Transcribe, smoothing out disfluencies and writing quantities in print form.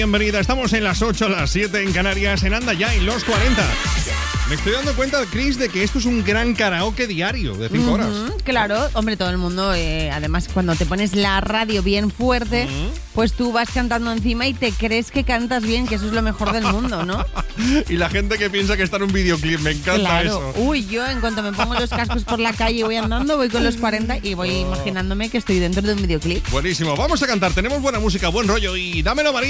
Bienvenida, estamos en las 8, las 7 en Canarias, en Anda Ya, en los 40. Me estoy dando cuenta, Chris, de que esto es un gran karaoke diario de 5 horas. Claro, hombre, todo el mundo, además cuando te pones la radio bien fuerte, pues tú vas cantando encima y te crees que cantas bien, que eso es lo mejor del mundo, ¿no? Y la gente que piensa que está en un videoclip, me encanta eso. Uy, yo en cuanto me pongo los cascos por la calle y voy andando, voy con los 40 y voy imaginándome que estoy dentro de un videoclip. Buenísimo, vamos a cantar, tenemos buena música, buen rollo y dámelo, María.